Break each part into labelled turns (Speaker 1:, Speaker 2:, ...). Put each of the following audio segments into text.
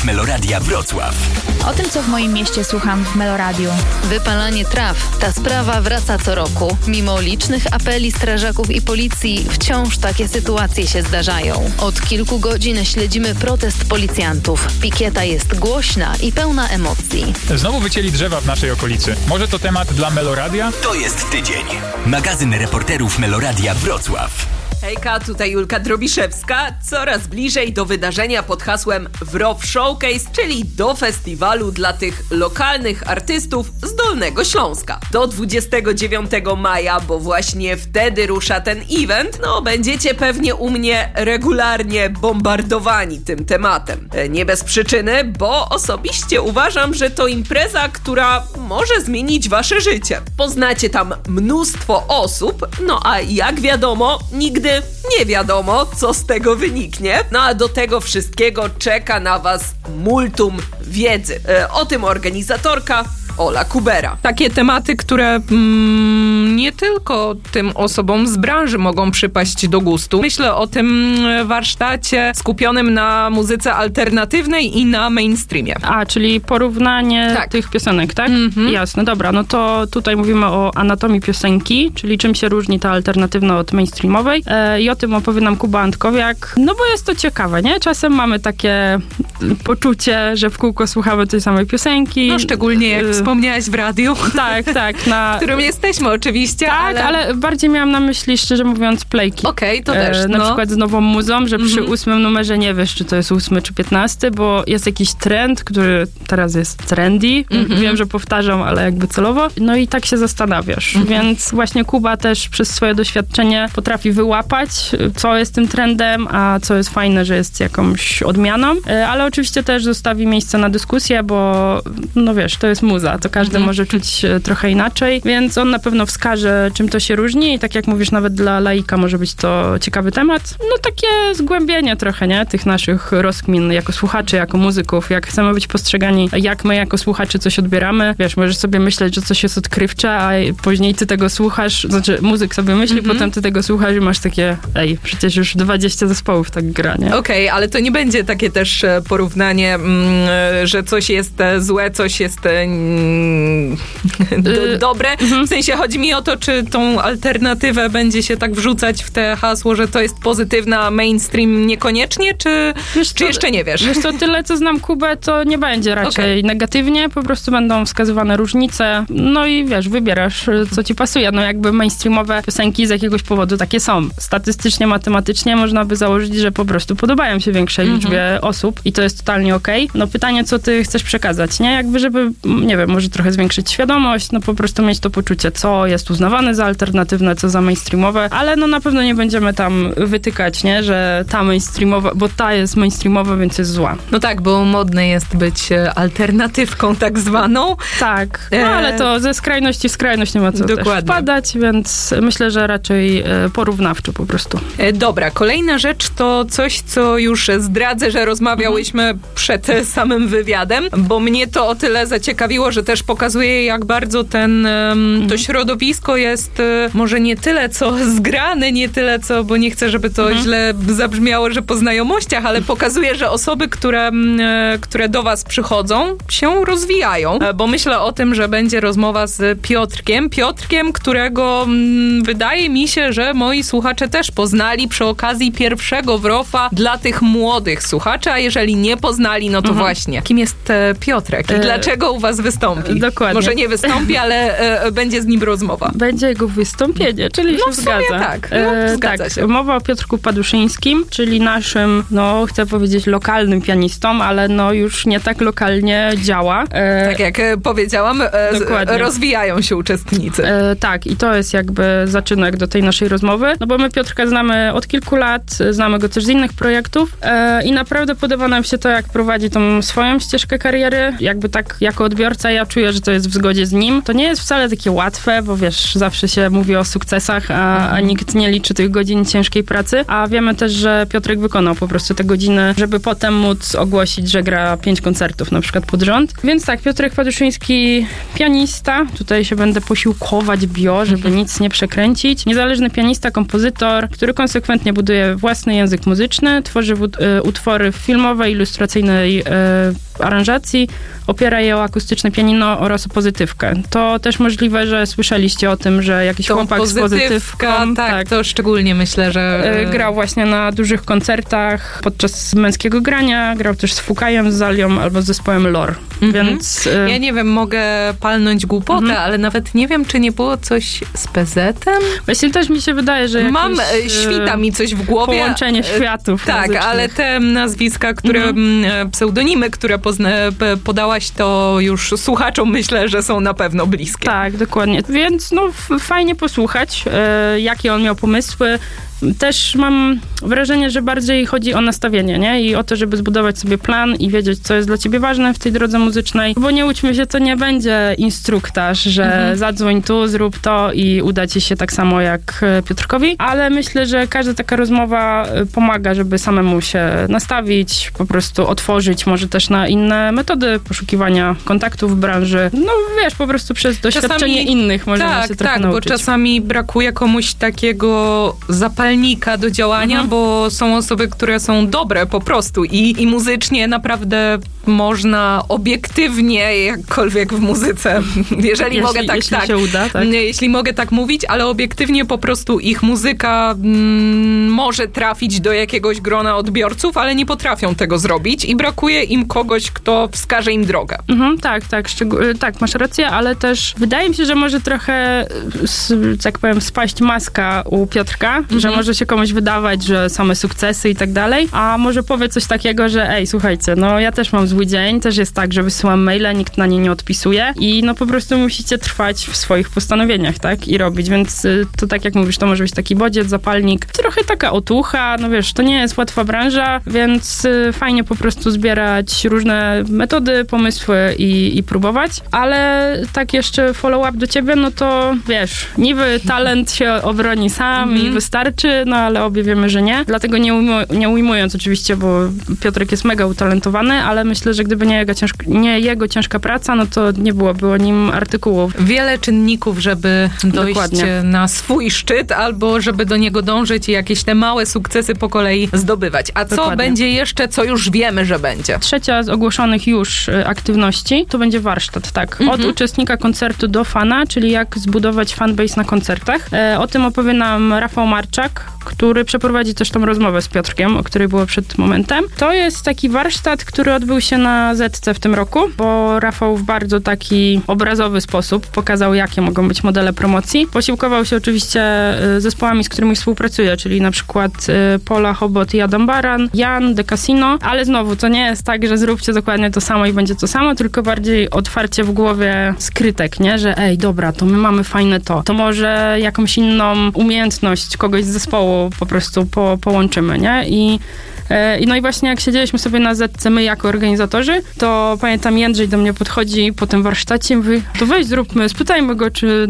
Speaker 1: Meloradia Wrocław.
Speaker 2: O tym, co w moim mieście słucham w Meloradiu.
Speaker 3: Wypalanie traw. Ta sprawa wraca co roku. Mimo licznych apeli strażaków i policji, wciąż takie sytuacje się zdarzają. Od kilku godzin śledzimy protest policjantów. Pikieta jest głośna i pełna emocji.
Speaker 4: Znowu wycięli drzewa w naszej okolicy. Może to temat dla Meloradia?
Speaker 1: To jest tydzień. Magazyn reporterów Meloradia Wrocław.
Speaker 5: Hejka, tutaj Julka Drobiszewska. Coraz bliżej do wydarzenia pod hasłem Wrow Showcase, czyli do festiwalu dla tych lokalnych artystów z Dolnego Śląska. Do 29 maja, bo właśnie wtedy rusza ten event, będziecie pewnie u mnie regularnie bombardowani tym tematem. Nie bez przyczyny, bo osobiście uważam, że to impreza, która może zmienić wasze życie. Poznacie tam mnóstwo osób, a jak wiadomo, nigdy nie wiadomo, co z tego wyniknie. A do tego wszystkiego czeka na was multum wiedzy. O tym organizatorka Ola Kubera.
Speaker 6: Takie tematy, które nie tylko tym osobom z branży mogą przypaść do gustu. Myślę o tym warsztacie skupionym na muzyce alternatywnej i na mainstreamie.
Speaker 7: Czyli porównanie tych piosenek, tak? Jasne, dobra. To tutaj mówimy o anatomii piosenki, czyli czym się różni ta alternatywna od mainstreamowej. I o tym opowie nam Kuba Antkowiak. Bo jest to ciekawe, nie? Czasem mamy takie poczucie, że w kółko słuchamy tej samej piosenki.
Speaker 6: Szczególnie jak wspomniałaś w radiu.
Speaker 7: Tak.
Speaker 6: W którym jesteśmy oczywiście.
Speaker 7: Tak, ale bardziej miałam na myśli, szczerze mówiąc, playki.
Speaker 6: Okej, to też.
Speaker 7: Na przykład z nową muzą, że przy 8 numerze nie wiesz, czy to jest 8 czy 15, bo jest jakiś trend, który teraz jest trendy. Wiem, że powtarzam, ale jakby celowo. I tak się zastanawiasz. Więc właśnie Kuba też przez swoje doświadczenie potrafi wyłapać, co jest tym trendem, a co jest fajne, że jest jakąś odmianą. Ale oczywiście też zostawi miejsce na dyskusję, bo wiesz, to jest muza. To każdy może czuć trochę inaczej, więc on na pewno wskaże, czym to się różni i tak jak mówisz, nawet dla laika może być to ciekawy temat. Takie zgłębienie trochę, nie? Tych naszych rozkmin jako słuchaczy, jako muzyków, jak chcemy być postrzegani, jak my jako słuchacze coś odbieramy. Wiesz, możesz sobie myśleć, że coś jest odkrywcze, a później ty tego słuchasz, muzyk sobie myśli, potem ty tego słuchasz i masz takie, przecież już 20 zespołów tak gra, nie?
Speaker 6: Okej, ale to nie będzie takie też porównanie, że coś jest złe, coś jest dobre. W sensie chodzi mi o to, czy tą alternatywę będzie się tak wrzucać w te hasło, że to jest pozytywna, a mainstream niekoniecznie, czy jeszcze nie wiesz?
Speaker 7: Wiesz co, tyle co znam Kubę, to nie będzie raczej negatywnie, po prostu będą wskazywane różnice, i wiesz, wybierasz, co ci pasuje. Jakby mainstreamowe piosenki z jakiegoś powodu takie są. Statystycznie, matematycznie można by założyć, że po prostu podobają się większej liczbie osób i to jest totalnie okej. Pytanie, co ty chcesz przekazać, nie? Jakby, żeby, nie wiem, może trochę zwiększyć świadomość, po prostu mieć to poczucie, co jest uznawane za alternatywne, co za mainstreamowe, ale na pewno nie będziemy tam wytykać, nie? Że ta mainstreamowa, bo ta jest mainstreamowa, więc jest zła.
Speaker 6: Tak, bo modne jest być alternatywką tak zwaną.
Speaker 7: Tak, ale to ze skrajności w skrajność nie ma co też wpadać, więc myślę, że raczej porównawczo po prostu.
Speaker 6: Dobra, kolejna rzecz to coś, co już zdradzę, że rozmawiałyśmy przed samym wywiadem, bo mnie to o tyle zaciekawiło, że też pokazuje, jak bardzo to środowisko jest może nie tyle co zgrane, nie tyle co, bo nie chcę, żeby to źle zabrzmiało, że po znajomościach, ale pokazuje, że osoby, które do was przychodzą, się rozwijają, bo myślę o tym, że będzie rozmowa z Piotrkiem, którego wydaje mi się, że moi słuchacze też poznali przy okazji pierwszego Wrofa dla tych młodych słuchaczy, a jeżeli nie poznali, to właśnie. Kim jest Piotrek i dlaczego u was wystąpi?
Speaker 7: Dokładnie.
Speaker 6: Może nie wystąpi, ale będzie z nim rozmowa.
Speaker 7: Będzie jego wystąpienie, czyli się zgadza.
Speaker 6: Tak, zgadza się.
Speaker 7: Mowa o Piotrku Paduszyńskim, czyli naszym, chcę powiedzieć lokalnym pianistą, ale już nie tak lokalnie działa.
Speaker 6: Tak jak powiedziałam, rozwijają się uczestnicy.
Speaker 7: Tak, i to jest jakby zaczynek do tej naszej rozmowy, bo my Piotrka znamy od kilku lat, znamy go też z innych projektów i naprawdę podoba nam się to, jak prowadzi tą swoją ścieżkę kariery. Jakby tak jako odbiorca ja czuję, że to jest w zgodzie z nim. To nie jest wcale takie łatwe, bo wiesz, ponieważ zawsze się mówi o sukcesach, a nikt nie liczy tych godzin ciężkiej pracy. A wiemy też, że Piotrek wykonał po prostu te godziny, żeby potem móc ogłosić, że gra 5 koncertów na przykład pod rząd. Więc tak, Piotrek Paduszyński, pianista. Tutaj się będę posiłkować żeby nic nie przekręcić. Niezależny pianista, kompozytor, który konsekwentnie buduje własny język muzyczny, tworzy utwory w filmowej, ilustracyjnej aranżacji, opiera je o akustyczne pianino oraz o pozytywkę. To też możliwe, że słyszeliście o tym, że jakiś chłopak z pozytywką...
Speaker 6: Tak, to szczególnie myślę, że...
Speaker 7: Grał właśnie na dużych koncertach podczas męskiego grania, grał też z Fukajem, z Zalią albo z zespołem Lor. Więc...
Speaker 6: Ja nie wiem, mogę palnąć głupotę, ale nawet nie wiem, czy nie było coś z PZ-em?
Speaker 7: Właśnie też mi się wydaje, że
Speaker 6: świta mi coś w głowie.
Speaker 7: Połączenie światów
Speaker 6: Tak, muzycznych. Ale te nazwiska, pseudonimy, które podałaś, to już słuchaczom myślę, że są na pewno bliskie.
Speaker 7: Tak, dokładnie. Więc fajnie posłuchać, jakie on miał pomysły. Też mam wrażenie, że bardziej chodzi o nastawienie, nie? I o to, żeby zbudować sobie plan i wiedzieć, co jest dla ciebie ważne w tej drodze muzycznej. Bo nie łudźmy się, to nie będzie instruktaż, że zadzwoń tu, zrób to i uda ci się tak samo jak Piotrkowi. Ale myślę, że każda taka rozmowa pomaga, żeby samemu się nastawić, po prostu otworzyć może też na inne metody poszukiwania kontaktów w branży. No wiesz, po prostu przez doświadczenie innych możemy się trochę nauczyć.
Speaker 6: Bo czasami brakuje komuś takiego zapalnika do działania, bo są osoby, które są dobre po prostu i muzycznie naprawdę można obiektywnie, jakkolwiek w muzyce, jeśli
Speaker 7: się uda, tak.
Speaker 6: Jeśli mogę tak mówić, ale obiektywnie po prostu ich muzyka może trafić do jakiegoś grona odbiorców, ale nie potrafią tego zrobić i brakuje im kogoś, kto wskaże im drogę.
Speaker 7: Tak, masz rację, ale też wydaje mi się, że może trochę, tak powiem, spaść maska u Piotrka, że może się komuś wydawać, że same sukcesy i tak dalej, a może powie coś takiego, że słuchajcie, ja też mam zły dzień, też jest tak, że wysyłam maile, nikt na nie nie odpisuje i po prostu musicie trwać w swoich postanowieniach, tak? I robić, więc to tak jak mówisz, to może być taki bodziec, zapalnik, trochę taka otucha, wiesz, to nie jest łatwa branża, więc fajnie po prostu zbierać różne metody, pomysły i próbować, ale tak jeszcze follow-up do ciebie, to wiesz, niby talent się obroni sam i wystarczy, ale obie wiemy, że nie. Dlatego nie ujmując oczywiście, bo Piotrek jest mega utalentowany, ale myślę, że gdyby nie jego ciężka praca, to nie byłoby o nim artykułów.
Speaker 6: Wiele czynników, żeby dojść na swój szczyt, albo żeby do niego dążyć i jakieś te małe sukcesy po kolei zdobywać. A co będzie jeszcze, co już wiemy, że będzie?
Speaker 7: Trzecia z ogłoszonych już aktywności to będzie warsztat, tak. Od uczestnika koncertu do fana, czyli jak zbudować fanbase na koncertach. O tym opowie nam Rafał Marczak, który przeprowadzi też tą rozmowę z Piotrkiem, o której było przed momentem. To jest taki warsztat, który odbył się na Zetce w tym roku, bo Rafał w bardzo taki obrazowy sposób pokazał, jakie mogą być modele promocji. Posiłkował się oczywiście zespołami, z którymi współpracuje, czyli na przykład Pola Hobot i Adam Baran, Jan, The Casino, ale znowu to nie jest tak, że zróbcie dokładnie to samo i będzie to samo, tylko bardziej otwarcie w głowie skrytek, nie? Że dobra, to my mamy fajne to może jakąś inną umiejętność kogoś z zespołu po prostu połączymy, nie? I właśnie jak siedzieliśmy sobie na Zetce, my jako organizatorzy, to pamiętam, Jędrzej do mnie podchodzi po tym warsztacie i mówi, to weź zróbmy, spytajmy go, czy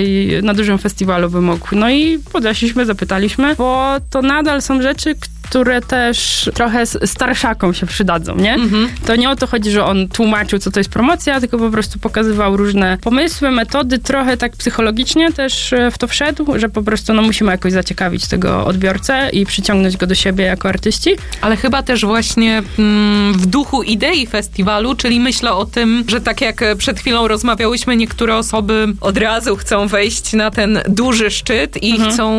Speaker 7: na dużym festiwalu by mógł. No i podeszliśmy, zapytaliśmy, bo to nadal są rzeczy, które też trochę starszakom się przydadzą, nie? To nie o to chodzi, że on tłumaczył, co to jest promocja, tylko po prostu pokazywał różne pomysły, metody, trochę tak psychologicznie też w to wszedł, że po prostu musimy jakoś zaciekawić tego odbiorcę i przyciągnąć go do siebie jako artyści.
Speaker 6: Ale chyba też właśnie w duchu idei festiwalu, czyli myślę o tym, że tak jak przed chwilą rozmawiałyśmy, niektóre osoby od razu chcą wejść na ten duży szczyt i chcą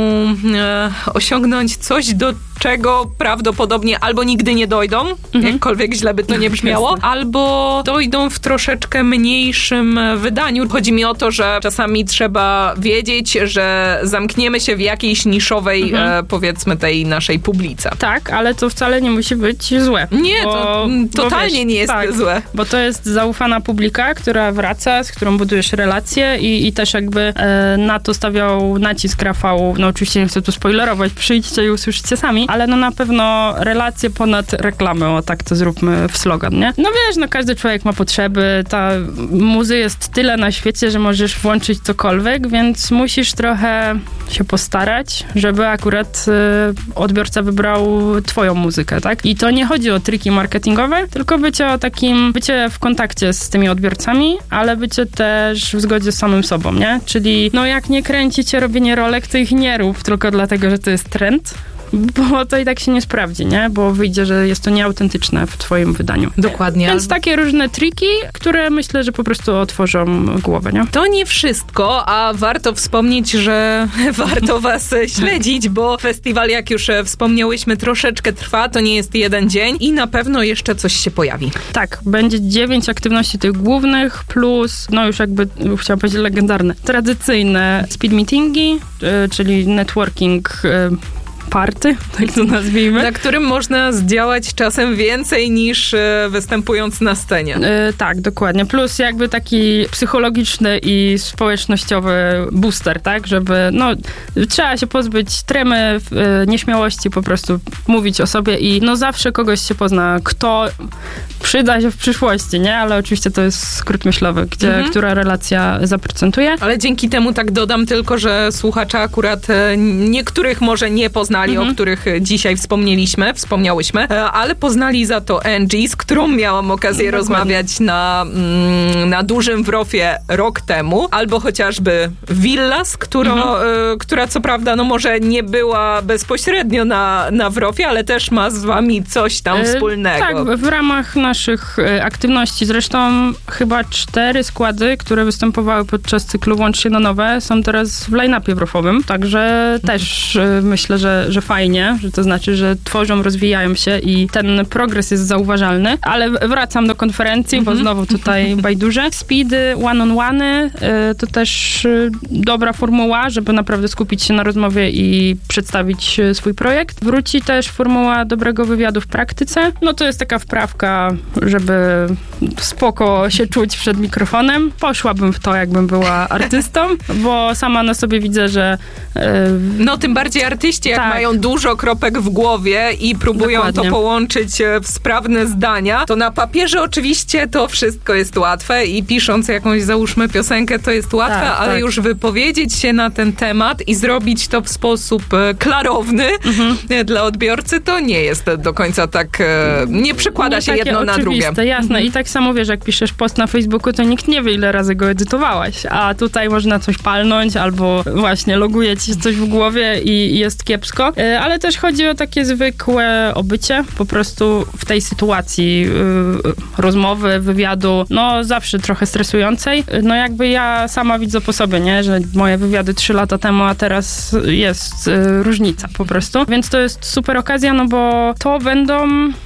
Speaker 6: osiągnąć coś, do czego prawdopodobnie albo nigdy nie dojdą, jakkolwiek źle by to nie brzmiało, albo dojdą w troszeczkę mniejszym wydaniu. Chodzi mi o to, że czasami trzeba wiedzieć, że zamkniemy się w jakiejś niszowej, powiedzmy, tej naszej publice.
Speaker 7: Tak, ale to wcale nie musi być złe.
Speaker 6: Nie, to totalnie nie jest złe.
Speaker 7: Bo to jest zaufana publika, która wraca, z którą budujesz relacje i też jakby na to stawiał nacisk Rafał. No oczywiście nie chcę tu spoilerować, przyjdźcie i usłyszycie sami, ale no na pewno relacje ponad reklamę, o tak to zróbmy w slogan, nie? No wiesz, no każdy człowiek ma potrzeby, ta muzy jest tyle na świecie, że możesz włączyć cokolwiek, więc musisz trochę się postarać, żeby akurat odbiorca wybrał twoją muzykę, tak? I to nie chodzi o triki marketingowe, tylko bycie w kontakcie z tymi odbiorcami, ale bycie też w zgodzie z samym sobą, nie? Czyli no jak nie kręci cię robienie rolek, to ich nie rób tylko dlatego, że to jest trend, bo to i tak się nie sprawdzi, nie? Bo wyjdzie, że jest to nieautentyczne w twoim wydaniu.
Speaker 6: Dokładnie.
Speaker 7: Więc takie różne triki, które myślę, że po prostu otworzą głowę, nie?
Speaker 6: To nie wszystko, a warto wspomnieć, że warto was śledzić, bo festiwal, jak już wspomniałyśmy, troszeczkę trwa, to nie jest jeden dzień i na pewno jeszcze coś się pojawi.
Speaker 7: Tak, będzie 9 aktywności tych głównych, plus, no już jakby, chciałam powiedzieć legendarne, tradycyjne speed meetingi, czyli networking party, tak to nazwijmy.
Speaker 6: Na którym można zdziałać czasem więcej niż występując na scenie.
Speaker 7: Tak, dokładnie. Plus jakby taki psychologiczny i społecznościowy booster, tak? Żeby, no, trzeba się pozbyć tremy, nieśmiałości, po prostu mówić o sobie i no zawsze kogoś się pozna, kto przyda się w przyszłości, nie? Ale oczywiście to jest skrót myślowy, gdzie która relacja zaprocentuje.
Speaker 6: Ale dzięki temu tak dodam tylko, że słuchacze akurat niektórych może nie poznali, o których dzisiaj wspomniałyśmy, ale poznali za to Angie, z którą miałam okazję rozmawiać na dużym Wrofie rok temu, albo chociażby Villas, która co prawda no może nie była bezpośrednio na Wrofie, ale też ma z wami coś tam wspólnego.
Speaker 7: Tak, w ramach naszych aktywności, zresztą chyba 4 składy, które występowały podczas cyklu Łącz się na nowe, są teraz w line-upie wrofowym, także też myślę, że fajnie, że to znaczy, że tworzą, rozwijają się i ten progres jest zauważalny, ale wracam do konferencji, bo znowu tutaj bajduże. Speedy, one-on-one to też dobra formuła, żeby naprawdę skupić się na rozmowie i przedstawić swój projekt. Wróci też formuła dobrego wywiadu w praktyce. No to jest taka wprawka, żeby spoko się czuć przed mikrofonem. Poszłabym w to, jakbym była artystą, bo sama na sobie widzę, że
Speaker 6: no tym bardziej artyści, jak mają dużo kropek w głowie i próbują to połączyć w sprawne zdania, to na papierze oczywiście to wszystko jest łatwe i pisząc jakąś, załóżmy, piosenkę, to jest łatwe, ale już wypowiedzieć się na ten temat i zrobić to w sposób klarowny dla odbiorcy, to nie jest do końca tak, nie przykłada się jedno na drugie.
Speaker 7: Jasne. I tak samo wiesz, jak piszesz post na Facebooku, to nikt nie wie, ile razy go edytowałaś, a tutaj można coś palnąć, albo właśnie loguje ci coś w głowie i jest kiepsko, ale też chodzi o takie zwykłe obycie, po prostu w tej sytuacji rozmowy, wywiadu, no zawsze trochę stresującej. No jakby ja sama widzę po sobie, nie, że moje wywiady 3 lata temu, a teraz jest różnica po prostu, więc to jest super okazja, no bo to będą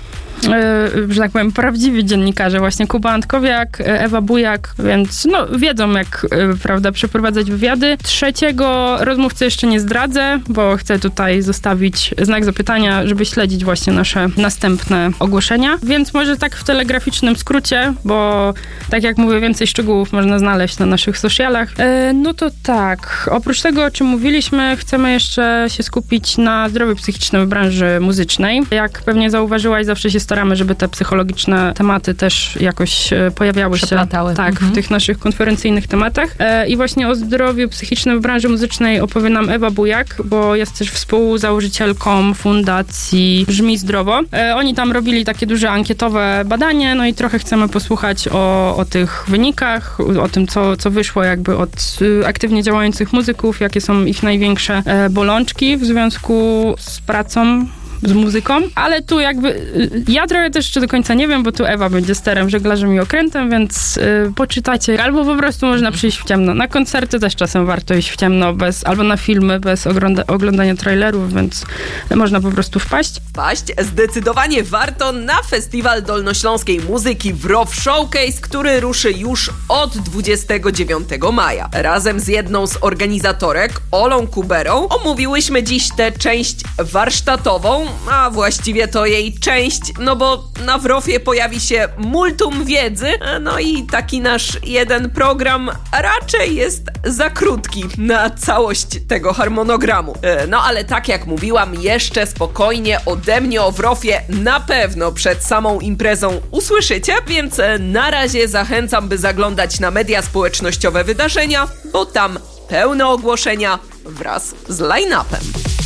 Speaker 7: że tak powiem, prawdziwi dziennikarze, właśnie Kuba Antkowiak, Ewa Bujak, więc no wiedzą, jak prawda, przeprowadzać wywiady. 3. rozmówcę jeszcze nie zdradzę, bo chcę tutaj zostawić znak zapytania, żeby śledzić właśnie nasze następne ogłoszenia. Więc może tak w telegraficznym skrócie, bo tak jak mówię, więcej szczegółów można znaleźć na naszych socialach. No to tak, oprócz tego, o czym mówiliśmy, chcemy jeszcze się skupić na zdrowiu psychicznym w branży muzycznej. Jak pewnie zauważyłaś, zawsze się staramy, żeby te psychologiczne tematy też jakoś pojawiały się w tych naszych konferencyjnych tematach. I właśnie o zdrowiu psychicznym w branży muzycznej opowie nam Ewa Bujak, bo jest też współzałożycielką fundacji Brzmi Zdrowo. Oni tam robili takie duże ankietowe badanie, no i trochę chcemy posłuchać o tych wynikach, o tym, co wyszło jakby od aktywnie działających muzyków, jakie są ich największe bolączki w związku z pracą z muzyką, ale tu jakby ja trochę też jeszcze do końca nie wiem, bo tu Ewa będzie sterem, żeglarzem i okrętem, więc poczytacie, albo po prostu można przyjść w ciemno. Na koncerty też czasem warto iść w ciemno, albo na filmy bez oglądania trailerów, więc można po prostu wpaść.
Speaker 5: Zdecydowanie warto na Festiwal Dolnośląskiej Muzyki Wrof Showcase, który ruszy już od 29 maja. Razem z jedną z organizatorek, Olą Kuberą, omówiłyśmy dziś tę część warsztatową, a właściwie to jej część, no bo na Wrofie pojawi się multum wiedzy, no i taki nasz jeden program raczej jest za krótki na całość tego harmonogramu. No ale tak jak mówiłam, jeszcze spokojnie ode mnie o Wrofie na pewno przed samą imprezą usłyszycie, więc na razie zachęcam, by zaglądać na media społecznościowe wydarzenia, bo tam pełne ogłoszenia wraz z line-upem.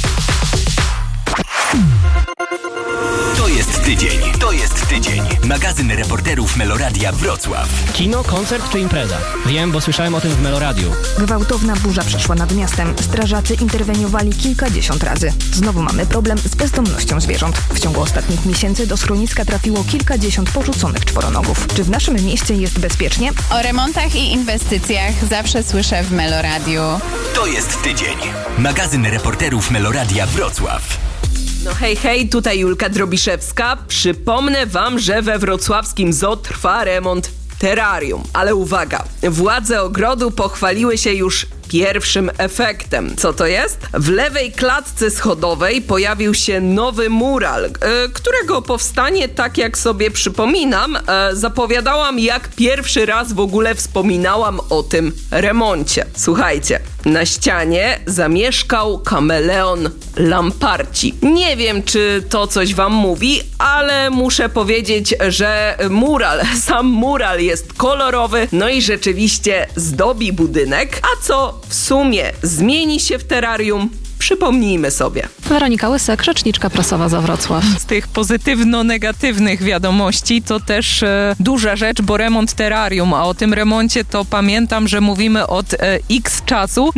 Speaker 1: To jest tydzień. Magazyn reporterów Meloradia Wrocław.
Speaker 8: Kino, koncert czy impreza? Wiem, bo słyszałem o tym w Meloradiu.
Speaker 9: Gwałtowna burza przeszła nad miastem. Strażacy interweniowali kilkadziesiąt razy. Znowu mamy problem z bezdomnością zwierząt. W ciągu ostatnich miesięcy do schroniska trafiło kilkadziesiąt porzuconych czworonogów. Czy w naszym mieście jest bezpiecznie?
Speaker 10: O remontach i inwestycjach zawsze słyszę w Meloradiu.
Speaker 1: To jest tydzień. Magazyn reporterów Meloradia Wrocław.
Speaker 5: No hej, tutaj Julka Drobiszewska. Przypomnę wam, że we wrocławskim zoo trwa remont terrarium. Ale uwaga, władze ogrodu pochwaliły się już pierwszym efektem. Co to jest? W lewej klatce schodowej pojawił się nowy mural, którego powstanie, tak jak sobie przypominam, zapowiadałam, jak pierwszy raz w ogóle wspominałam o tym remoncie. Słuchajcie, na ścianie zamieszkał kameleon Lamparci. Nie wiem, czy to coś wam mówi, ale muszę powiedzieć, że sam mural jest kolorowy, no i rzeczywiście zdobi budynek, a co w sumie zmieni się w terrarium, przypomnijmy sobie.
Speaker 11: Weronika Łysek, rzeczniczka prasowa za Wrocław.
Speaker 6: Z tych pozytywno-negatywnych wiadomości to też duża rzecz, bo remont terrarium, a o tym remoncie to pamiętam, że mówimy od x czasu.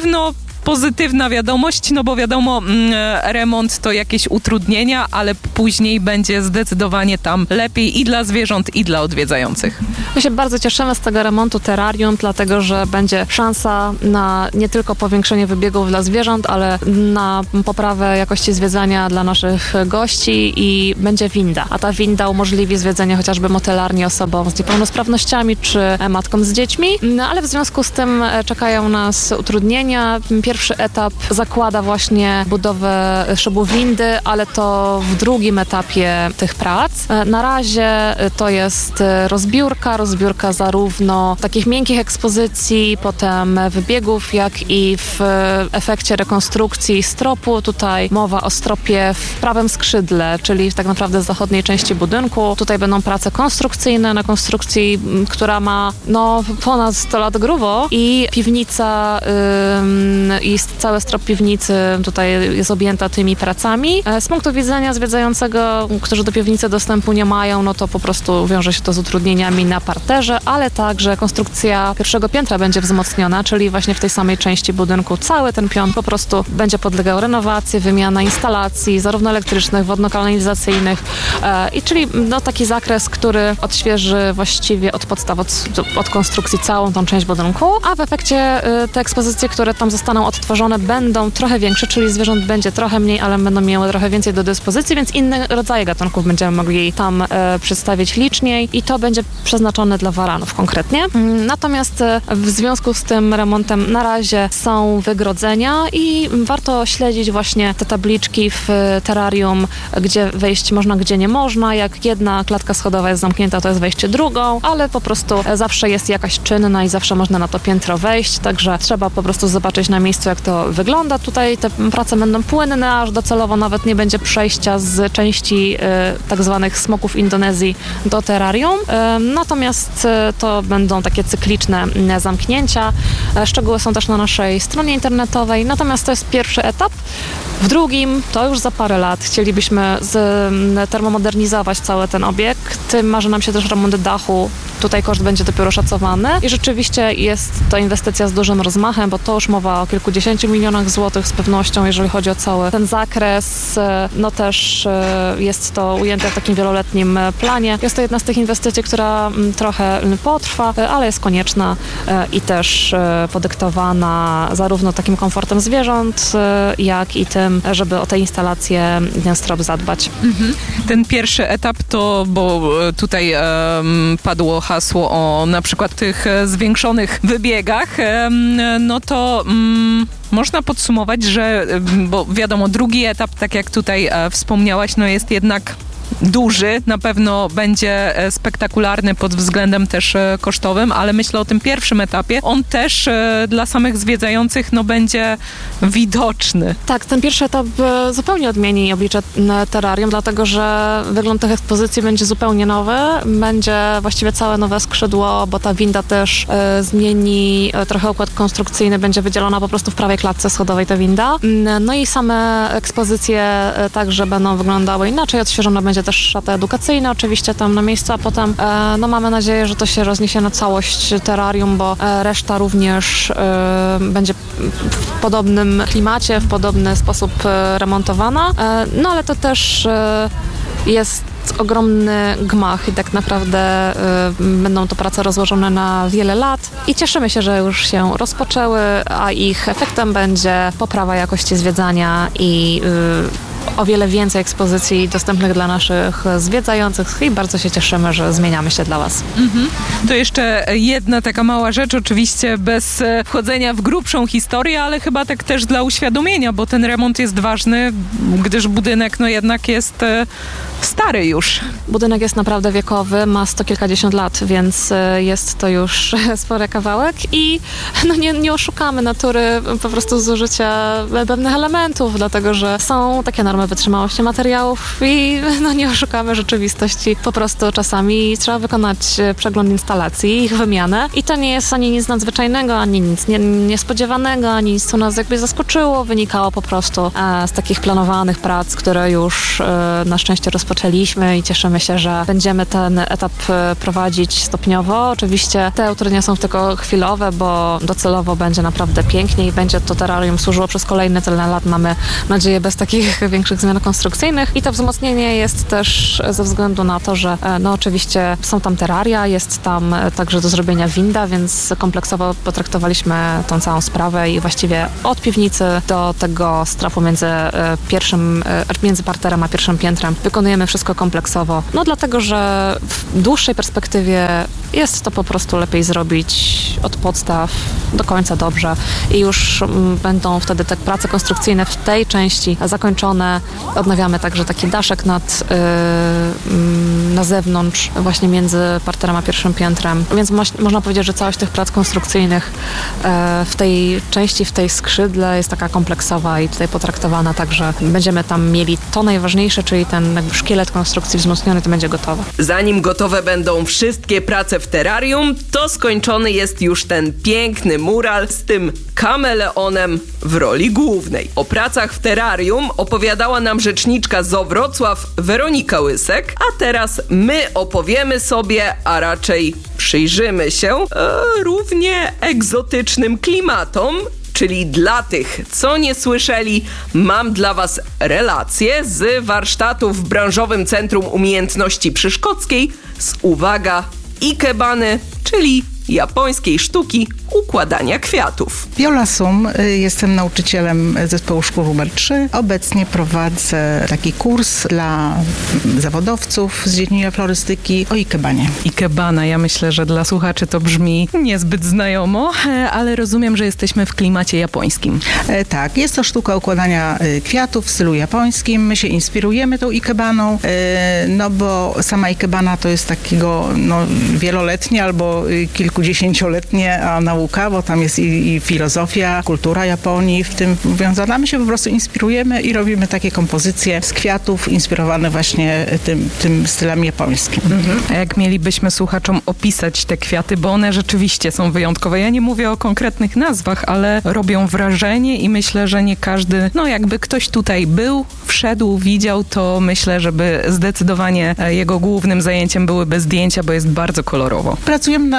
Speaker 6: Pozytywna wiadomość, no bo wiadomo, remont to jakieś utrudnienia, ale później będzie zdecydowanie tam lepiej i dla zwierząt, i dla odwiedzających.
Speaker 11: My się bardzo cieszymy z tego remontu terrarium, dlatego że będzie szansa na nie tylko powiększenie wybiegów dla zwierząt, ale na poprawę jakości zwiedzania dla naszych gości i będzie winda. A ta winda umożliwi zwiedzenie chociażby motelarni osobom z niepełnosprawnościami czy matkom z dziećmi, no, ale w związku z tym czekają nas utrudnienia. Pierwszy etap zakłada właśnie budowę szybu windy, ale to w drugim etapie tych prac. Na razie to jest rozbiórka zarówno takich miękkich ekspozycji, potem wybiegów, jak i w efekcie rekonstrukcji stropu. Tutaj mowa o stropie w prawym skrzydle, czyli tak naprawdę z zachodniej części budynku. Tutaj będą prace konstrukcyjne na konstrukcji, która ma ponad 100 lat grubo i piwnica i cały strop piwnicy tutaj jest objęta tymi pracami. Z punktu widzenia zwiedzającego, którzy do piwnicy dostępu nie mają, no to po prostu wiąże się to z utrudnieniami na parterze, ale także konstrukcja pierwszego piętra będzie wzmocniona, czyli właśnie w tej samej części budynku cały ten pion po prostu będzie podlegał renowacji, wymiana instalacji, zarówno elektrycznych, wodno-kanalizacyjnych, i czyli taki zakres, który odświeży właściwie od podstaw, od konstrukcji całą tą część budynku, a w efekcie te ekspozycje, które tam zostaną odtworzone, będą trochę większe, czyli zwierząt będzie trochę mniej, ale będą miały trochę więcej do dyspozycji, więc inne rodzaje gatunków będziemy mogli tam przedstawić liczniej i to będzie przeznaczone dla waranów konkretnie. Natomiast w związku z tym remontem na razie są wygrodzenia i warto śledzić właśnie te tabliczki w terrarium, gdzie wejść można, gdzie nie można. Jak jedna klatka schodowa jest zamknięta, to jest wejście drugą, ale po prostu zawsze jest jakaś czynna i zawsze można na to piętro wejść, także trzeba po prostu zobaczyć na miejscu, jak to wygląda. Tutaj te prace będą płynne, aż docelowo nawet nie będzie przejścia z części tak zwanych smoków Indonezji do terrarium. Natomiast to będą takie cykliczne zamknięcia. Szczegóły są też na naszej stronie internetowej. Natomiast to jest pierwszy etap. W drugim, to już za parę lat, chcielibyśmy termomodernizować cały ten obiekt. Marzy nam się też remont dachu. Tutaj koszt będzie dopiero szacowany i rzeczywiście jest to inwestycja z dużym rozmachem, bo to już mowa o kilkudziesięciu milionach złotych z pewnością, jeżeli chodzi o cały ten zakres. No też jest to ujęte w takim wieloletnim planie. Jest to jedna z tych inwestycji, która trochę potrwa, ale jest konieczna i też podyktowana zarówno takim komfortem zwierząt, jak i tym, żeby o te instalacje, ten strop zadbać.
Speaker 6: Ten pierwszy etap to, bo tutaj padło hasło o na przykład tych zwiększonych wybiegach, no to można podsumować, że, bo wiadomo, drugi etap, tak jak tutaj wspomniałaś, no jest jednak duży, na pewno będzie spektakularny pod względem też kosztowym, ale myślę o tym pierwszym etapie. On też dla samych zwiedzających będzie widoczny.
Speaker 11: Tak, ten pierwszy etap zupełnie odmieni oblicze terrarium, dlatego że wygląd tych ekspozycji będzie zupełnie nowy. Będzie właściwie całe nowe skrzydło, bo ta winda też zmieni trochę układ konstrukcyjny, będzie wydzielona po prostu w prawej klatce schodowej ta winda. No i same ekspozycje także będą wyglądały inaczej, odświeżona będzie też szata edukacyjna oczywiście tam na miejscu, a potem mamy nadzieję, że to się rozniesie na całość terrarium, bo reszta również będzie w podobnym klimacie, w podobny sposób remontowana. No ale to też jest ogromny gmach i tak naprawdę będą to prace rozłożone na wiele lat i cieszymy się, że już się rozpoczęły, a ich efektem będzie poprawa jakości zwiedzania i o wiele więcej ekspozycji dostępnych dla naszych zwiedzających i bardzo się cieszymy, że zmieniamy się dla Was.
Speaker 6: To jeszcze jedna taka mała rzecz, oczywiście bez wchodzenia w grubszą historię, ale chyba tak też dla uświadomienia, bo ten remont jest ważny, gdyż budynek jednak jest stary już.
Speaker 11: Budynek jest naprawdę wiekowy, ma 100 kilkadziesiąt lat, więc jest to już spory kawałek i nie oszukamy natury po prostu zużycia pewnych elementów, dlatego że są takie normy wytrzymałości materiałów i nie oszukamy rzeczywistości. Po prostu czasami trzeba wykonać przegląd instalacji, ich wymianę i to nie jest ani nic nadzwyczajnego, ani nic niespodziewanego, ani nic, co nas jakby zaskoczyło. Wynikało po prostu z takich planowanych prac, które już na szczęście rozpoczęliśmy i cieszymy się, że będziemy ten etap prowadzić stopniowo. Oczywiście te utrudnienia są tylko chwilowe, bo docelowo będzie naprawdę pięknie i będzie to terrarium służyło przez kolejne tyle lat. Mamy nadzieję bez takich większych zmian konstrukcyjnych i to wzmocnienie jest też ze względu na to, że oczywiście są tam terraria, jest tam także do zrobienia winda, więc kompleksowo potraktowaliśmy tą całą sprawę i właściwie od piwnicy do tego strafu między parterem a pierwszym piętrem wykonujemy wszystko kompleksowo. Dlatego, że w dłuższej perspektywie jest to po prostu lepiej zrobić od podstaw do końca dobrze i już będą wtedy te prace konstrukcyjne w tej części zakończone. Odnawiamy także taki daszek na zewnątrz, właśnie między parterem a pierwszym piętrem. Więc można powiedzieć, że całość tych prac konstrukcyjnych w tej części, w tej skrzydle jest taka kompleksowa i tutaj potraktowana tak, że będziemy tam mieli to najważniejsze, czyli ten jakby szkielet konstrukcji wzmocniony, to będzie gotowe.
Speaker 5: Zanim gotowe będą wszystkie prace w terrarium, to skończony jest już ten piękny mural z tym kameleonem w roli głównej. O pracach w terrarium opowiadała nam rzeczniczka ZOO Wrocław Weronika Łysek, a teraz my opowiemy sobie, a raczej przyjrzymy się równie egzotycznym klimatom. Czyli dla tych, co nie słyszeli, mam dla Was relację z warsztatów w Branżowym Centrum Umiejętności Przyszkockiej z, uwaga, ikebany, czyli japońskiej sztuki układania kwiatów.
Speaker 12: Viola Sum, jestem nauczycielem zespołu szkół numer 3. Obecnie prowadzę taki kurs dla zawodowców z dziedziny florystyki o ikebanie.
Speaker 6: Ikebana, ja myślę, że dla słuchaczy to brzmi niezbyt znajomo, ale rozumiem, że jesteśmy w klimacie japońskim.
Speaker 12: Tak, jest to sztuka układania kwiatów w stylu japońskim. My się inspirujemy tą ikebaną, bo sama ikebana to jest takiego wieloletnie albo kilkudziesięcioletnia nauka, bo tam jest i filozofia, kultura Japonii w tym wiązana. My się po prostu inspirujemy i robimy takie kompozycje z kwiatów inspirowane właśnie tym stylem japońskim.
Speaker 6: A jak mielibyśmy słuchaczom opisać te kwiaty, bo one rzeczywiście są wyjątkowe. Ja nie mówię o konkretnych nazwach, ale robią wrażenie i myślę, że nie każdy, jakby ktoś tutaj był, wszedł, widział, to myślę, żeby zdecydowanie jego głównym zajęciem byłyby zdjęcia, bo jest bardzo kolorowo.
Speaker 12: Pracujemy na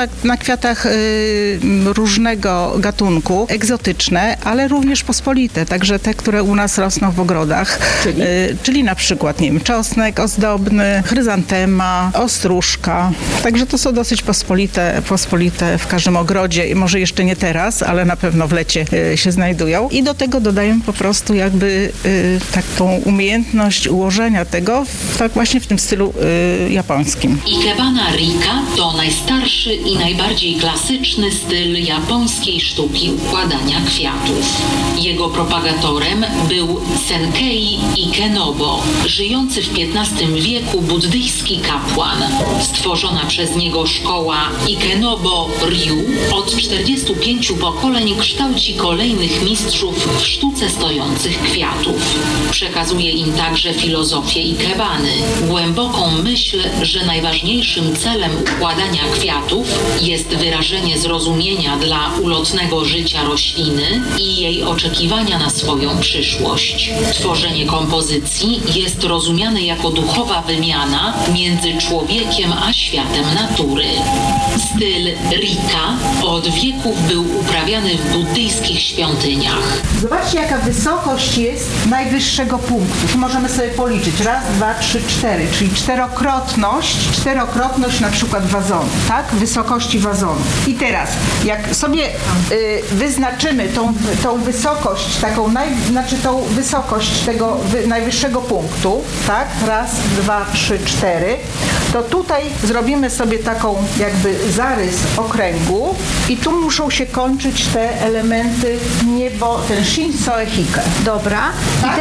Speaker 12: kwiatach różnego gatunku, egzotyczne, ale również pospolite, także te, które u nas rosną w ogrodach, czyli na przykład, nie wiem, czosnek ozdobny, chryzantema, ostróżka, także to są dosyć pospolite w każdym ogrodzie, może jeszcze nie teraz, ale na pewno w lecie się znajdują i do tego dodaję po prostu jakby taką umiejętność ułożenia tego tak właśnie w tym stylu japońskim.
Speaker 13: Ikebana Rika to najstarszy i najbardziej klasyczny styl japońskiej sztuki układania kwiatów. Jego propagatorem był Senkei Ikenobo, żyjący w XV wieku buddyjski kapłan. Stworzona przez niego szkoła Ikenobo Ryu od 45 pokoleń kształci kolejnych mistrzów w sztuce stojących kwiatów. Przekazuje im także filozofię ikebany, głęboką myśl, że najważniejszym celem układania kwiatów jest wyrażenie zrozumienia dla ulotnego życia rośliny i jej oczekiwania na swoją przyszłość. Tworzenie kompozycji jest rozumiane jako duchowa wymiana między człowiekiem a światem natury. Styl Rika od wieków był uprawiany w buddyjskich świątyniach.
Speaker 12: Zobaczcie, jaka wysokość jest najwyższego punktu. Tu możemy sobie policzyć. 1, 2, 3, 4, czyli czterokrotność na przykład wazonu, tak? Wysokości wazonu. I teraz, jak sobie wyznaczymy tą wysokość, tą wysokość tego najwyższego punktu, tak? 1, 2, 3, 4, to tutaj zrobimy sobie taką jakby zarys okręgu i tu muszą się kończyć te elementy niebo, ten shinsoe hike.
Speaker 14: Dobra. Tak?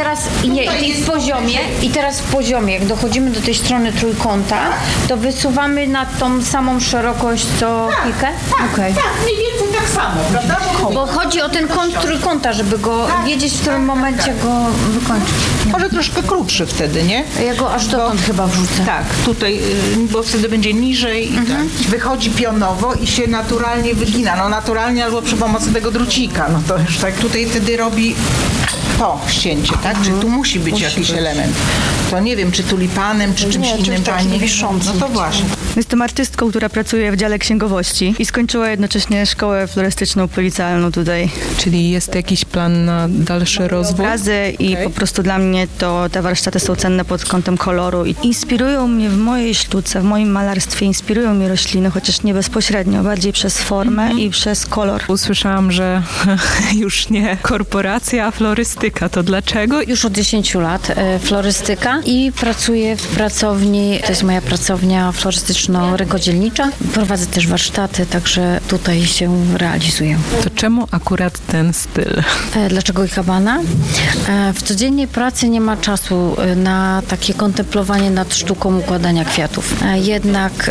Speaker 14: I teraz w poziomie, jak dochodzimy do tej strony trójkąta, to wysuwamy na tą samą szerokość co hikę?
Speaker 12: Tak, mniej więcej tak samo, prawda?
Speaker 14: Bo chodzi o ten kąt trójkąta, żeby go wiedzieć, w którym momencie go wykończyć.
Speaker 12: Może troszkę krótszy wtedy, nie?
Speaker 14: Ja go aż dotąd chyba wrzucę.
Speaker 12: Tak, tutaj, bo wtedy będzie niżej i tak. Wychodzi pionowo i się naturalnie wygina. No naturalnie albo przy pomocy tego drucika. No to już tak tutaj wtedy robi to ścięcie, tak? Czyli tu musi być jakiś element. To nie wiem, czy tulipanem, czy czymś innym pani. No to właśnie.
Speaker 15: Jestem artystką, która pracuje w dziale księgowości i skończyła jednocześnie szkołę florystyczną policealną tutaj.
Speaker 6: Czyli jest jakiś plan na dalszy rozwój?
Speaker 15: Obrazy i po prostu dla mnie to te warsztaty są cenne pod kątem koloru i inspirują mnie w mojej sztuce, w moim malarstwie, inspirują mnie rośliny, chociaż nie bezpośrednio, bardziej przez formę i przez kolor.
Speaker 6: Usłyszałam, że już nie korporacja, a florystyka. To dlaczego?
Speaker 14: Już od 10 lat florystyka i pracuję w pracowni, to jest moja pracownia florystyczno-rękodzielnicza. Prowadzę też warsztaty, także tutaj się realizuję.
Speaker 6: To czemu akurat ten styl?
Speaker 14: Dlaczego ikebana? W codziennej pracy nie ma czasu na takie kontemplowanie nad sztuką układania kwiatów. Jednak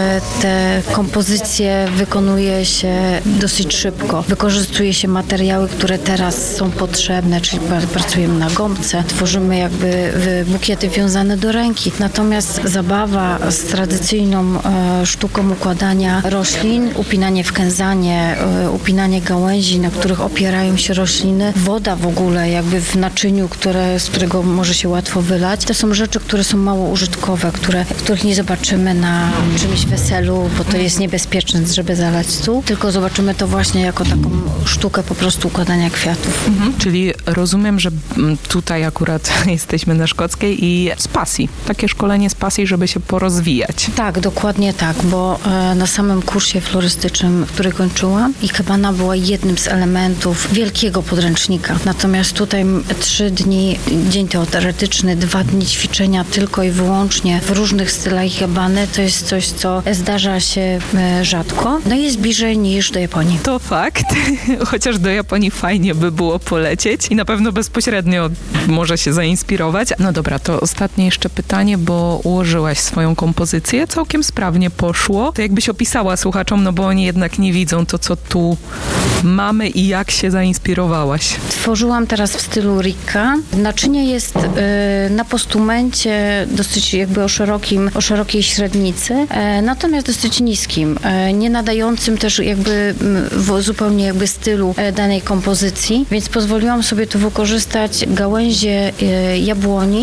Speaker 14: te kompozycje wykonuje się dosyć szybko. Wykorzystuje się materiały, które teraz są potrzebne, czyli pracujemy na gąbce, tworzymy jakby bukiety wiązane do ręki. Natomiast zabawa z tradycyjną sztuką układania roślin, upinanie wkęzanie, upinanie gałęzi, na których opierają się rośliny, woda w ogóle jakby w naczyniu, z którego może się łatwo wylać. To są rzeczy, które są mało użytkowe, których nie zobaczymy na czymś weselu, bo to jest niebezpieczne, żeby zalać stół, tylko zobaczymy to właśnie jako taką sztukę po prostu układania kwiatów.
Speaker 6: Czyli rozumiem, że tutaj akurat jesteśmy na Szkockiej i z pasji. Takie szkolenie z pasji, żeby się porozwijać.
Speaker 14: Tak, dokładnie tak, bo na samym kursie florystycznym, który kończyłam, ikebana była jednym z elementów wielkiego podręcznika. Natomiast tutaj 3 dni, dzień teoretyczny, 2 dni ćwiczenia tylko i wyłącznie w różnych stylach ikebany, to jest coś, co zdarza się rzadko. No i jest bliżej niż do Japonii.
Speaker 6: To fakt, chociaż do Japonii fajnie by było polecieć i na pewno bezpośrednio może się zainspirować. No dobra, to ostatnie jeszcze pytanie, bo ułożyłaś swoją kompozycję, całkiem sprawnie poszło. To jakbyś opisała słuchaczom, no bo oni jednak nie widzą to, co tu mamy i jak się zainspirowałaś.
Speaker 14: Tworzyłam teraz w stylu Rika. Naczynie jest na postumencie dosyć jakby o szerokiej średnicy, natomiast dosyć niskim, nie nadającym też jakby zupełnie jakby stylu danej kompozycji, więc pozwoliłam sobie tu wykorzystać gałęzie jabłoni i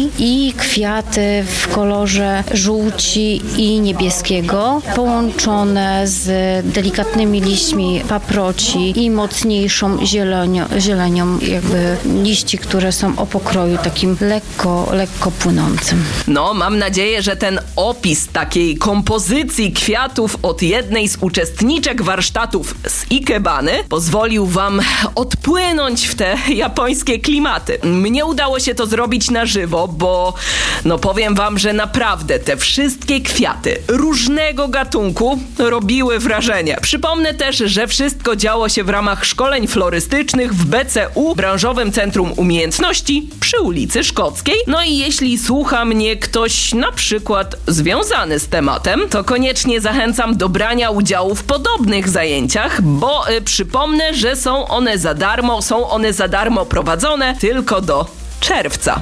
Speaker 14: i kwiaty w kolorze żółci i niebieskiego, połączone z delikatnymi liśćmi paproci i mocniejszą zielenią jakby liści, które są o pokroju takim lekko płynącym.
Speaker 5: No, mam nadzieję, że ten opis takiej kompozycji kwiatów od jednej z uczestniczek warsztatów z ikebany pozwolił wam odpłynąć w te japońskie klimaty. Mnie udało się to zrobić na żywo, bo powiem wam, że naprawdę te wszystkie kwiaty różnego gatunku robiły wrażenie. Przypomnę też, że wszystko działo się w ramach szkoleń florystycznych w BCU, Branżowym Centrum Umiejętności przy ulicy Szkockiej. No i jeśli słucha mnie ktoś na przykład związany z tematem, to koniecznie zachęcam do brania udziału w podobnych zajęciach, bo przypomnę, że są one za darmo prowadzone tylko do czerwca.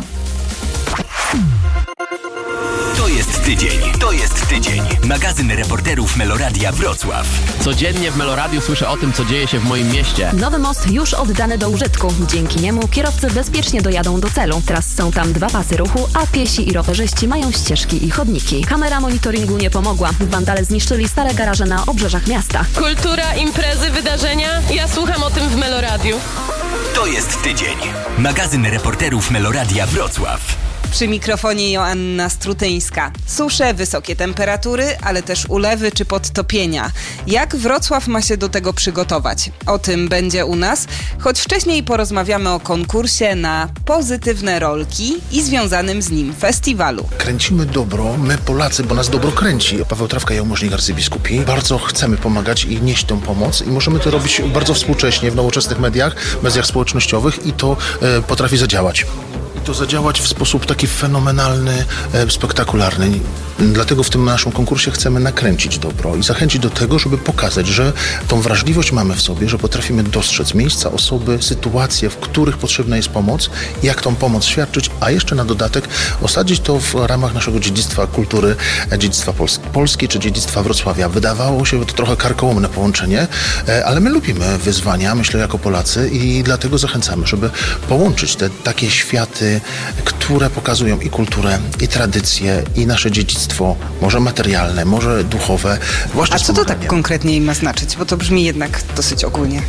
Speaker 1: To jest tydzień. Magazyn reporterów Meloradia Wrocław.
Speaker 8: Codziennie w Meloradiu słyszę o tym, co dzieje się w moim mieście.
Speaker 16: Nowy most już oddany do użytku. Dzięki niemu kierowcy bezpiecznie dojadą do celu. Teraz są tam 2 pasy ruchu, a piesi i rowerzyści mają ścieżki i chodniki. Kamera monitoringu nie pomogła. Wandale zniszczyli stare garaże na obrzeżach miasta.
Speaker 17: Kultura, imprezy, wydarzenia. Ja słucham o tym w Meloradiu.
Speaker 1: To jest tydzień. Magazyn reporterów Meloradia Wrocław.
Speaker 18: Przy mikrofonie Joanna Strutyńska. Susze, wysokie temperatury, ale też ulewy czy podtopienia. Jak Wrocław ma się do tego przygotować? O tym będzie u nas, choć wcześniej porozmawiamy o konkursie na pozytywne rolki i związanym z nim festiwalu.
Speaker 19: Kręcimy dobro, my Polacy, bo nas dobro kręci. Paweł Trawka, jałmużnik arcybiskupi. Bardzo chcemy pomagać i nieść tą pomoc i możemy to robić bardzo współcześnie w nowoczesnych mediach społecznościowych i to potrafi zadziałać. To zadziałać w sposób taki fenomenalny, spektakularny. Dlatego w tym naszym konkursie chcemy nakręcić dobro i zachęcić do tego, żeby pokazać, że tą wrażliwość mamy w sobie, że potrafimy dostrzec miejsca, osoby, sytuacje, w których potrzebna jest pomoc, jak tą pomoc świadczyć, a jeszcze na dodatek osadzić to w ramach naszego dziedzictwa kultury, dziedzictwa Polski czy dziedzictwa Wrocławia. Wydawało się to trochę karkołomne połączenie, ale my lubimy wyzwania, myślę, jako Polacy i dlatego zachęcamy, żeby połączyć te takie światy, które pokazują i kulturę, i tradycję, i nasze dziedzictwo, może materialne, może duchowe.
Speaker 18: A co to tak konkretnie ma znaczyć? Bo to brzmi jednak dosyć ogólnie.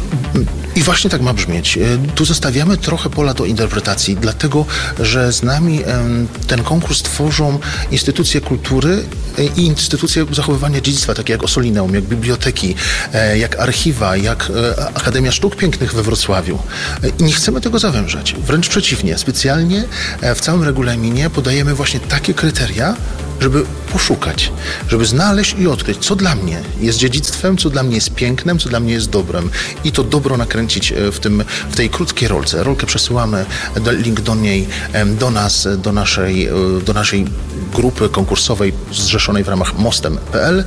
Speaker 19: I właśnie tak ma brzmieć. Tu zostawiamy trochę pola do interpretacji, dlatego, że z nami ten konkurs tworzą instytucje kultury i instytucje zachowywania dziedzictwa, takie jak Ossolineum, jak biblioteki, jak archiwa, jak Akademia Sztuk Pięknych we Wrocławiu. I nie chcemy tego zawężać. Wręcz przeciwnie. Specjalnie w całym regulaminie podajemy właśnie takie kryteria, żeby poszukać, żeby znaleźć i odkryć, co dla mnie jest dziedzictwem, co dla mnie jest pięknem, co dla mnie jest dobrem. I to dobro nakręcić w tej krótkiej rolce. Rolkę przesyłamy, link do niej, do nas, do naszej grupy konkursowej zrzeszonej w ramach mostem.pl.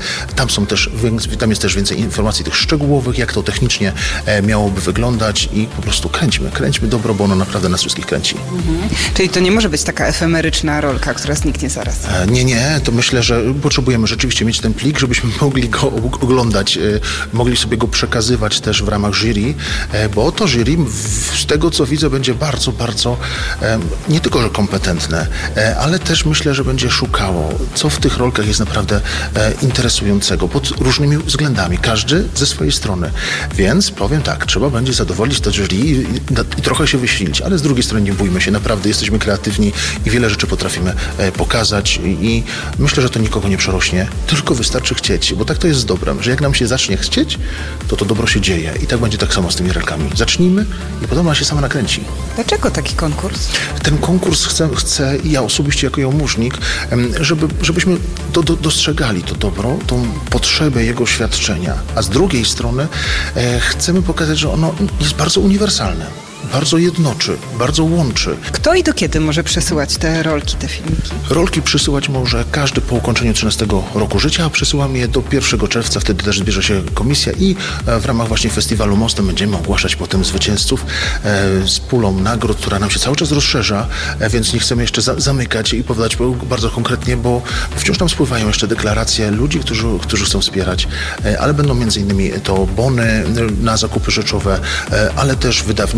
Speaker 19: Tam jest też więcej informacji tych szczegółowych, jak to technicznie miałoby wyglądać i po prostu kręćmy dobro, bo ono naprawdę nas wszystkich kręci.
Speaker 18: Czyli to nie może być taka efemeryczna rolka, która zniknie zaraz.
Speaker 19: Nie, to myślę, że potrzebujemy rzeczywiście mieć ten plik, żebyśmy mogli go oglądać, mogli sobie go przekazywać też w ramach jury, bo to jury z tego, co widzę, będzie bardzo, bardzo nie tylko, że kompetentne, ale też myślę, że będzie szukało, co w tych rolkach jest naprawdę interesującego pod różnymi względami, każdy ze swojej strony. Więc powiem tak, trzeba będzie zadowolić to jury i trochę się wysilić, ale z drugiej strony nie bójmy się, naprawdę jesteśmy kreatywni i wiele rzeczy potrafimy pokazać i myślę, że to nikogo nie przerośnie, tylko wystarczy chcieć, bo tak to jest z dobrem, że jak nam się zacznie chcieć, to dobro się dzieje i tak będzie tak samo z tymi rolkami. Zacznijmy i potem ona się sama nakręci.
Speaker 18: Dlaczego taki konkurs?
Speaker 19: Ten konkurs chcę ja osobiście jako jałmużnik, żebyśmy dostrzegali to dobro, tą potrzebę jego świadczenia, a z drugiej strony chcemy pokazać, że ono jest bardzo uniwersalne. Bardzo jednoczy, bardzo łączy.
Speaker 18: Kto i do kiedy może przesyłać te rolki, te filmiki?
Speaker 19: Rolki przesyłać może każdy po ukończeniu 13 roku życia, a przesyłam je do 1 czerwca, wtedy też zbierze się komisja i w ramach właśnie festiwalu Mostem będziemy ogłaszać potem zwycięzców z pulą nagród, która nam się cały czas rozszerza, więc nie chcemy jeszcze zamykać i powiedzieć bardzo konkretnie, bo wciąż tam spływają jeszcze deklaracje ludzi, którzy chcą wspierać, ale będą między innymi to bony na zakupy rzeczowe, ale też wydawnictwa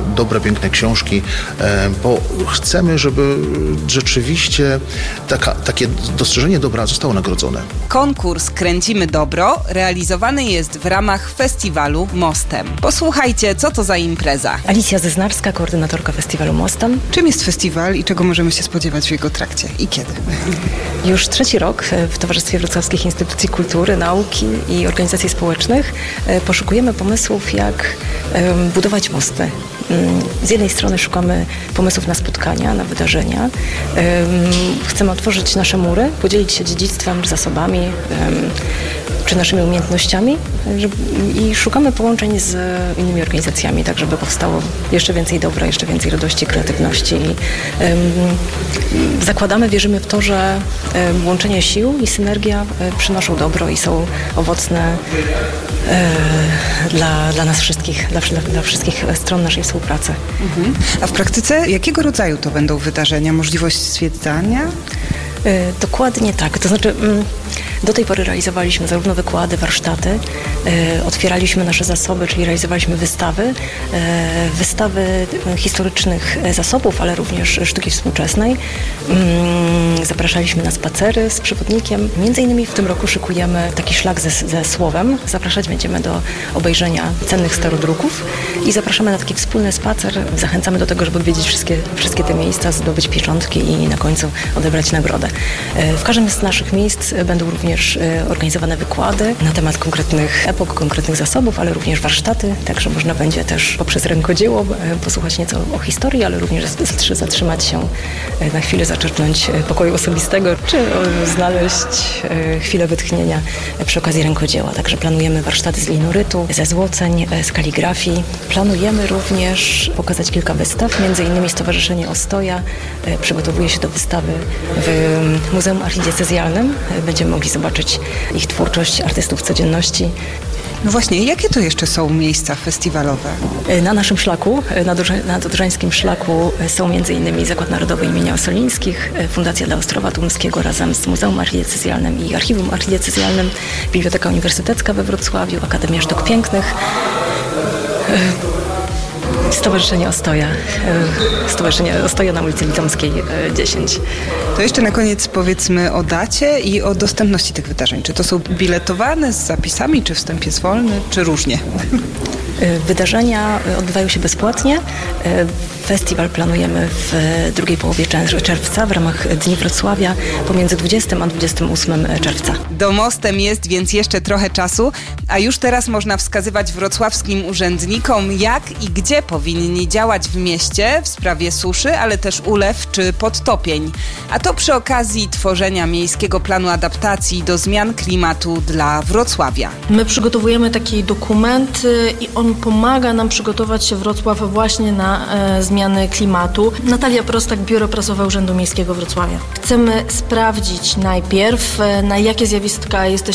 Speaker 19: dobre, piękne książki, bo chcemy, żeby rzeczywiście takie dostrzeżenie dobra zostało nagrodzone.
Speaker 18: Konkurs Kręcimy Dobro realizowany jest w ramach festiwalu Mostem. Posłuchajcie, co to za impreza.
Speaker 20: Alicja Zeznarska, koordynatorka festiwalu Mostem.
Speaker 18: Czym jest festiwal i czego możemy się spodziewać w jego trakcie i kiedy?
Speaker 20: Już 3. rok w Towarzystwie Wrocławskich Instytucji Kultury, Nauki i Organizacji Społecznych poszukujemy pomysłów, jak budować mosty. Z jednej strony szukamy pomysłów na spotkania, na wydarzenia. Chcemy otworzyć nasze mury, podzielić się dziedzictwem, zasobami czy naszymi umiejętnościami i szukamy połączeń z innymi organizacjami, tak żeby powstało jeszcze więcej dobra, jeszcze więcej radości, kreatywności. Zakładamy, wierzymy w to, że łączenie sił i synergia przynoszą dobro i są owocne dla nas wszystkich, dla wszystkich stron naszej współpracy.
Speaker 18: A w praktyce jakiego rodzaju to będą wydarzenia? Możliwość zwiedzania?
Speaker 20: Dokładnie tak. To znaczy do tej pory realizowaliśmy zarówno wykłady, warsztaty, otwieraliśmy nasze zasoby, czyli realizowaliśmy wystawy historycznych zasobów, ale również sztuki współczesnej. Zapraszaliśmy na spacery z przewodnikiem. Między innymi w tym roku szykujemy taki szlak ze słowem. Zapraszać będziemy do obejrzenia cennych starodruków i zapraszamy na taki wspólny spacer. Zachęcamy do tego, żeby odwiedzić wszystkie te miejsca, zdobyć pieczątki i na końcu odebrać nagrodę. W każdym z naszych miejsc będą również organizowane wykłady na temat konkretnych epok, konkretnych zasobów, ale również warsztaty, także można będzie też poprzez rękodzieło posłuchać nieco o historii, ale również zatrzymać się na chwilę, zaczerpnąć pokoju osobistego, czy znaleźć chwilę wytchnienia przy okazji rękodzieła. Także planujemy warsztaty z linorytu, ze złoceń, z kaligrafii. Planujemy również pokazać kilka wystaw, między innymi Stowarzyszenie Ostoja przygotowuje się do wystawy w Muzeum Archidiecezjalnym. Będziemy mogli zobaczyć ich twórczość artystów codzienności.
Speaker 18: No właśnie, jakie to jeszcze są miejsca festiwalowe?
Speaker 20: Na naszym szlaku, na Dodrzańskim szlaku są m.in. Zakład Narodowy imienia Ossolińskich, Fundacja dla Ostrowa Tumskiego razem z Muzeum Archidiecezjalnym i Archiwum Archidiecezjalnym, Biblioteka Uniwersytecka we Wrocławiu, Akademia Sztuk Pięknych, Stowarzyszenie Ostoja na ulicy Litomskiej 10.
Speaker 18: To jeszcze na koniec powiedzmy o dacie i o dostępności tych wydarzeń. Czy to są biletowane z zapisami, czy wstęp jest wolny, czy różnie?
Speaker 20: Wydarzenia odbywają się bezpłatnie. Festiwal planujemy w drugiej połowie czerwca w ramach Dni Wrocławia pomiędzy 20 a 28 czerwca.
Speaker 18: Do Mostem jest więc jeszcze trochę czasu, a już teraz można wskazywać wrocławskim urzędnikom, jak i gdzie powinni działać w mieście w sprawie suszy, ale też ulew czy podtopień. A to przy okazji tworzenia miejskiego planu adaptacji do zmian klimatu dla Wrocławia.
Speaker 21: My przygotowujemy taki dokument i on pomaga nam przygotować się Wrocław właśnie na zmiany klimatu. Natalia Prostak, Biuro Prasowe Urzędu Miejskiego Wrocławia. Chcemy sprawdzić najpierw, na jakie zjawiska jesteśmy